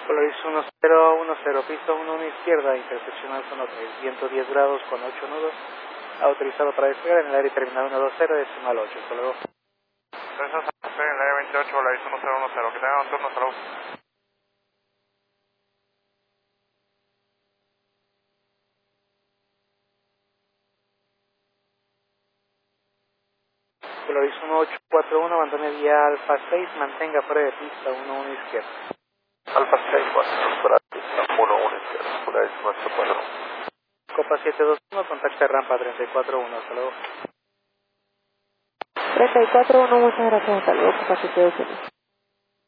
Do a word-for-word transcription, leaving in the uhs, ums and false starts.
Polaris uno cero uno cero, pista uno uno izquierda, interseccional zona tres, ciento diez grados con ocho nudos, autorizado para despegar en el área terminal uno dos cero, decimal ocho, hasta luego. Entonces, en el área veintiocho, Polaris uno cero uno cero, que tengan un turno, hasta luego. Polaris uno ocho cuatro uno, abandone vía Alfa seis, mantenga fuera de pista uno uno izquierda. Alfa seis, cuatro, fuera de pista uno uno izquierda, Polaris uno ocho cuatro uno. Copa siete dos uno, contacta rampa treinta y cuatro uno, hasta luego. treinta y cuatro uno, muchas gracias, hasta luego, Copa siete dos uno.